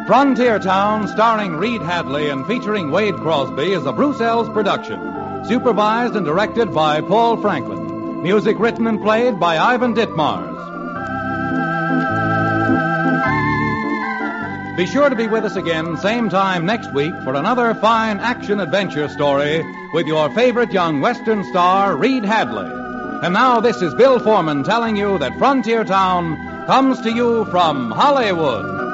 Frontier Town, starring Reed Hadley and featuring Wade Crosby, is a Bruce Ells production. Supervised and directed by Paul Franklin. Music written and played by Ivan Ditmars. Be sure to be with us again, same time next week, for another fine action-adventure story with your favorite young Western star, Reed Hadley. And now this is Bill Foreman telling you that Frontier Town comes to you from Hollywood.